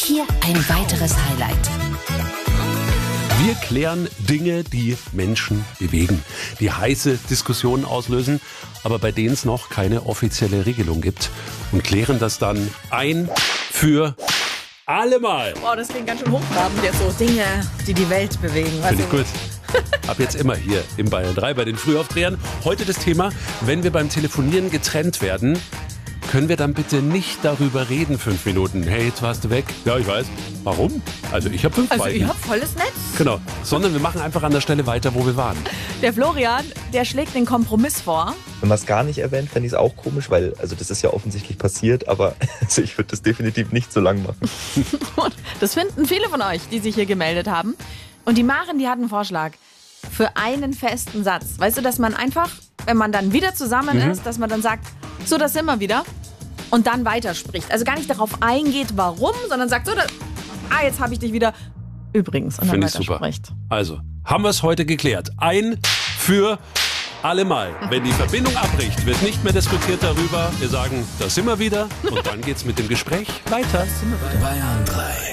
Hier ein weiteres Highlight. Wir klären Dinge, die Menschen bewegen, die heiße Diskussionen auslösen, aber bei denen es noch keine offizielle Regelung gibt, und klären das dann ein für allemal. Wow, das klingt ganz schön hochtrabend jetzt so. Dinge, die die Welt bewegen. Finde ich gut. Ab jetzt immer hier im Bayern 3 bei den Frühaufdrehern. Heute das Thema: Wenn wir beim Telefonieren getrennt werden, können wir dann bitte nicht darüber reden 5 Minuten. Hey, jetzt warst du weg. Ja, ich weiß. Warum? Also ich habe 5 Also Balken. ihr habt volles Netz. Genau. Sondern wir machen einfach an der Stelle weiter, wo wir waren. Der Florian, der schlägt den Kompromiss vor. Wenn man es gar nicht erwähnt, fände ich es auch komisch, weil also das ist ja offensichtlich passiert, aber also ich würde das definitiv nicht so lang machen. Und das finden viele von euch, die sich hier gemeldet haben. Und die Maren, die hat einen Vorschlag für einen festen Satz. Weißt du, dass man einfach, wenn man dann wieder zusammen ist, dass man dann sagt, so, das sind wir wieder, und dann weiterspricht. Also gar nicht darauf eingeht, warum, sondern sagt so, jetzt habe ich dich wieder. Übrigens, und dann Finde ich super. weiterspricht. Also, haben wir es heute geklärt. Ein für allemal. Wenn die Verbindung abbricht, wird nicht mehr diskutiert darüber. Wir sagen, da sind wir wieder. Und dann geht's mit dem Gespräch weiter. Bayern 3.